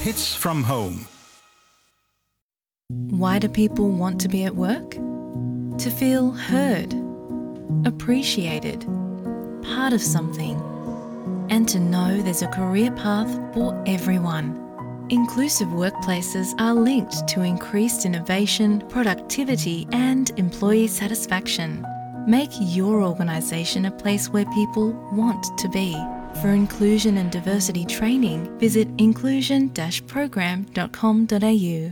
Hits from Home. Why do people want to be at work? To feel heard, appreciated, part of something, and to know there's a career path for everyone. Inclusive workplaces are linked to increased innovation, productivity, and employee satisfaction. Make your organisation a place where people want to be. For inclusion and diversity training, visit inclusion-program.com.au.